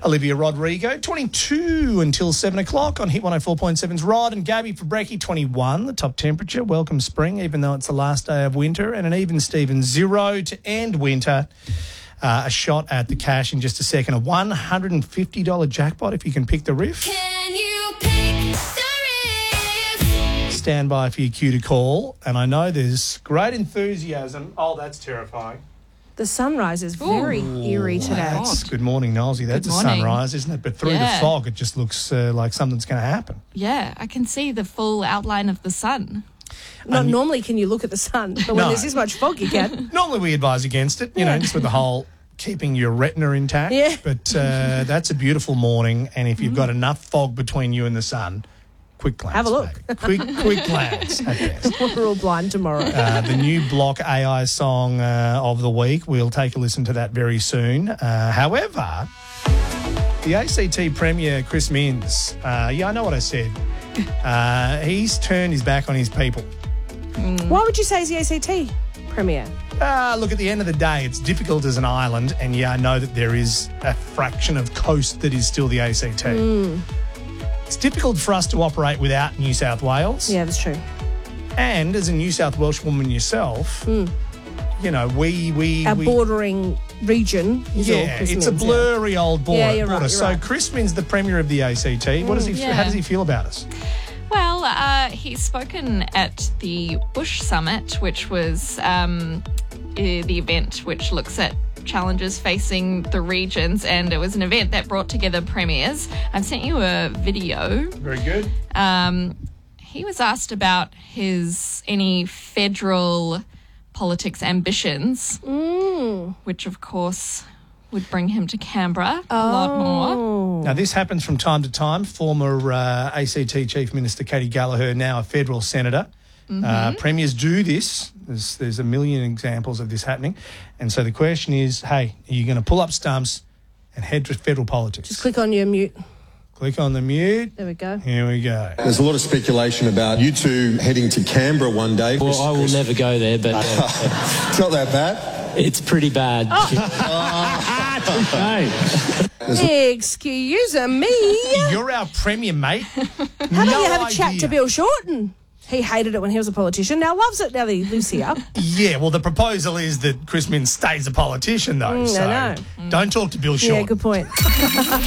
Olivia Rodrigo, 22 until 7 o'clock on Hit 104.7's Rod and Gabby for Brekkie, 21, the top temperature. Welcome spring, even though it's the last day of winter. And an even Steven 0 to end winter. A shot at the cash in just a second. A $150 jackpot if you can pick the riff. Can you pick the riff? Stand by for your cue to call. And I know there's great enthusiasm. Oh, that's terrifying. The sunrise is very eerie today. That's, good morning, Nolsey. That's Good a morning. sunrise, isn't it? But through the fog, it just looks like something's going to happen. Yeah, I can see the full outline of the sun. Not normally can you look at the sun, but when No. there's this much fog, you can. Normally we advise against it, you know, just with the whole keeping your retina intact. Yeah. But that's a beautiful morning, and if you've got enough fog between you and the sun, quick glance. Have a look. Maybe. Quick glance at best. We're all blind tomorrow. The new Block AI song of the week. We'll take a listen to that very soon. However, the ACT Premier, Chris Minns, I know what I said. He's turned his back on his people. Why would you say he's the ACT Premier? Look, at the end of the day, it's difficult as an island, and I know that there is a fraction of coast that is still the ACT. It's difficult for us to operate without New South Wales. Yeah, that's true. And as a New South Welsh woman yourself, you know, we bordering region is all Chris it's a Minns, blurry old border. Yeah, you're right, you're So right. Chris Minns, the Premier of the ACT, what does he? Yeah. How does he feel about us? Well, he's spoken at the Bush Summit, which was the event which looks at challenges facing the regions, and it was an event that brought together premiers. I've sent you a video. Very good. He was asked about any federal politics ambitions, which of course would bring him to Canberra a lot more. Now, this happens from time to time. Former ACT Chief Minister Katie Gallagher, now a federal senator. Premiers do this. There's a million examples of this happening. And so the question is, hey, are you going to pull up stumps and head to federal politics? Just click on your mute. Click on the mute. There we go. Here we go. There's a lot of speculation about you two heading to Canberra one day. Well, I will never go there, but It's not that bad. it's pretty bad. Excuse me. You're our Premier, mate. How about you have a chat to Bill Shorten? He hated it when he was a politician. Now loves it now that he lives here. Yeah, well, the proposal is that Chris Minns stays a politician, though. I know. Don't talk to Bill Shorten. Yeah, good point.